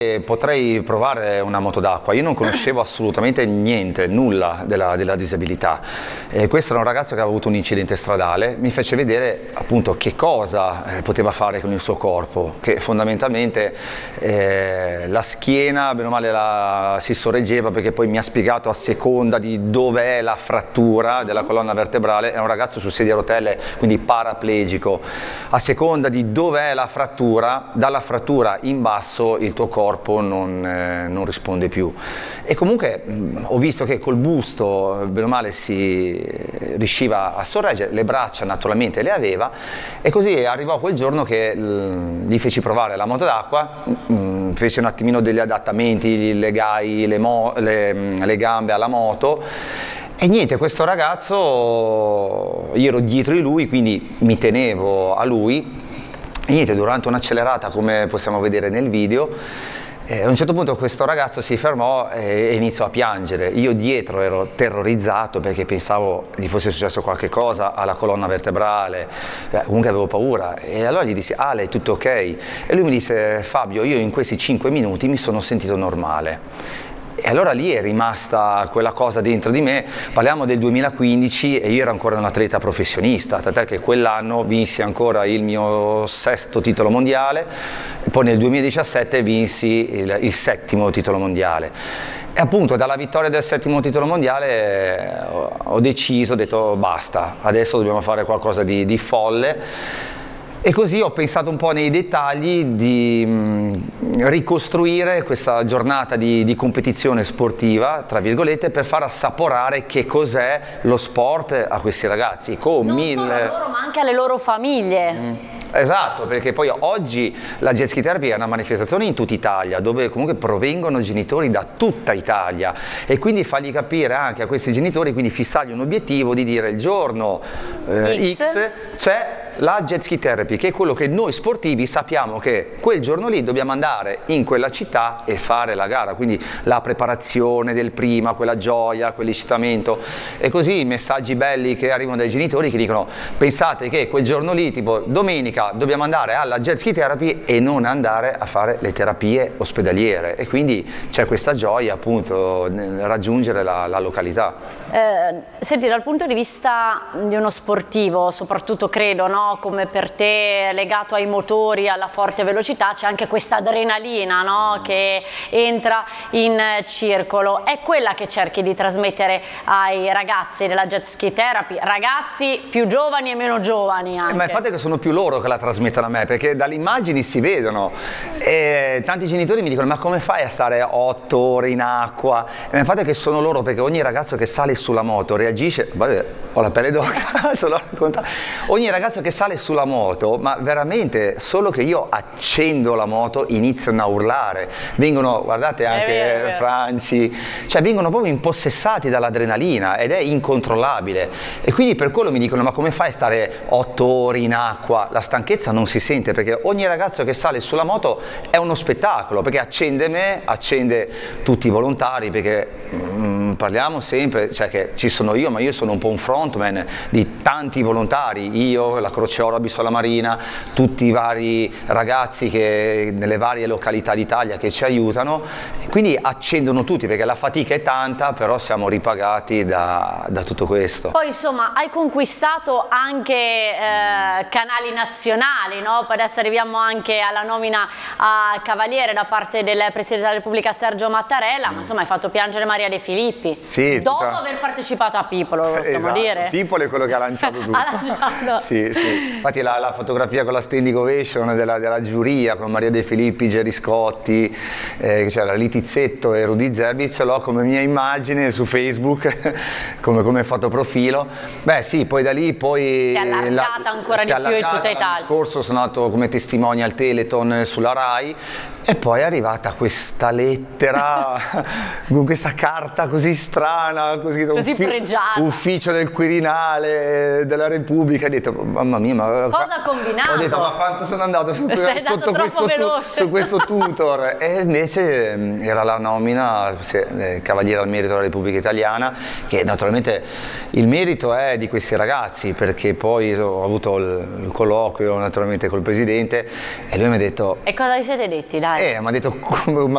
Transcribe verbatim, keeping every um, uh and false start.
Potrei provare una moto d'acqua. Io non conoscevo assolutamente niente, nulla della, della disabilità. E questo era un ragazzo che aveva avuto un incidente stradale, mi fece vedere appunto che cosa eh, poteva fare con il suo corpo, che fondamentalmente eh, la schiena bene o male la, si sorreggeva, perché poi mi ha spiegato a seconda di dove è la frattura della colonna vertebrale. È un ragazzo su sedia a rotelle, quindi paraplegico. A seconda di dove è la frattura, dalla frattura in basso il tuo corpo Non, eh, non risponde più. E comunque mh, ho visto che col busto bene o male si riusciva a sorreggere, le braccia naturalmente le aveva, e così arrivò quel giorno che l, gli feci provare la moto d'acqua, fece un attimino degli adattamenti, gli legai le, mo, le, le gambe alla moto. E niente, questo ragazzo, io ero dietro di lui, quindi mi tenevo a lui, e niente, durante un'accelerata, come possiamo vedere nel video, Eh, a un certo punto questo ragazzo si fermò e, e iniziò a piangere. Io dietro ero terrorizzato perché pensavo gli fosse successo qualche cosa alla colonna vertebrale, eh, comunque avevo paura. E allora gli dissi: Ale, è tutto ok? E lui mi disse: Fabio, io in questi cinque minuti mi sono sentito normale. E allora lì è rimasta quella cosa dentro di me. Parliamo del duemilaquindici e io ero ancora un atleta professionista, tant'è che quell'anno vinsi ancora il mio sesto titolo mondiale, e poi nel duemiladiciassette vinsi il, il settimo titolo mondiale. E appunto dalla vittoria del settimo titolo mondiale ho, ho deciso, ho detto basta, adesso dobbiamo fare qualcosa di, di folle. E così ho pensato un po' nei dettagli di mh, ricostruire questa giornata di, di competizione sportiva, tra virgolette, per far assaporare che cos'è lo sport a questi ragazzi. Con non mille... solo a loro, ma anche alle loro famiglie. Mm. Esatto, perché poi oggi la jet ski therapy è una manifestazione in tutta Italia, dove comunque provengono genitori da tutta Italia, e quindi fargli capire anche a questi genitori, quindi fissargli un obiettivo di dire il giorno eh, X, X c'è la jet ski therapy, che è quello che noi sportivi sappiamo che quel giorno lì dobbiamo andare in quella città e fare la gara, quindi la preparazione del prima, quella gioia, quell'eccitamento, e così i messaggi belli che arrivano dai genitori che dicono: pensate che quel giorno lì, tipo domenica, dobbiamo andare alla jet ski therapy e non andare a fare le terapie ospedaliere, e quindi c'è questa gioia appunto nel raggiungere la, la località. Eh, senti, dal punto di vista di uno sportivo, soprattutto credo, no? Come per te legato ai motori, alla forte velocità, c'è anche questa adrenalina, no? Che entra in circolo. È quella che cerchi di trasmettere ai ragazzi della jet ski therapy, ragazzi più giovani e meno giovani anche. Eh, ma il fatto è che sono più loro che la trasmettono a me, perché dalle immagini si vedono, e tanti genitori mi dicono: ma come fai a stare otto ore in acqua? E il fatto è che sono loro, perché ogni ragazzo che sale sulla moto reagisce, guardate, ho la pelle d'oca, solo a raccontare. Ogni ragazzo che sale sulla moto, ma veramente solo che io accendo la moto iniziano a urlare, vengono, guardate anche è vero, è vero. Franci, cioè vengono proprio impossessati dall'adrenalina ed è incontrollabile, e quindi per quello mi dicono: ma come fai a stare otto ore in acqua? La stanchezza non si sente, perché ogni ragazzo che sale sulla moto è uno spettacolo, perché accende me, accende tutti i volontari, perché mm, parliamo sempre, cioè che ci sono io, ma io sono un po' un frontman di tanti volontari, io, la Croce Oro Abisola Marina, tutti i vari ragazzi che nelle varie località d'Italia che ci aiutano, e quindi accendono tutti, perché la fatica è tanta, però siamo ripagati da, da tutto questo. Poi insomma hai conquistato anche eh, canali nazionali, no? Poi adesso arriviamo anche alla nomina a cavaliere da parte del Presidente della Repubblica Sergio Mattarella, mm. ma insomma hai fatto piangere Maria De Filippi, sì, dopo tutta... aver partecipato a People, lo possiamo esatto. dire? People è quello che ha lanciato tutto. ha lanciato. Sì, sì. Infatti la, la fotografia con la standing ovation della, della giuria con Maria De Filippi, Gerry Scotti, eh, c'era Litizzetto e Rudy Zerbi, ce l'ho come mia immagine su Facebook come, come fotoprofilo. Beh sì, poi da lì poi si è allargata la, ancora di più in tutta Italia. L'anno scorso sono andato come testimone al Teleton sulla Rai, e poi è arrivata questa lettera con questa carta così strana, così, così pregiata, ufficio del Quirinale della Repubblica. Ho detto: mamma mia, ma cosa ha combinato? Ho detto: ma quanto sono andato su, sotto questo, tu, su questo tutor? E invece era la nomina eh, Cavaliere al Merito della Repubblica Italiana, che naturalmente il merito è di questi ragazzi, perché poi ho avuto il, il colloquio naturalmente col Presidente, e lui mi ha detto: e cosa vi siete detti, dai? Eh, mi ha detto: ma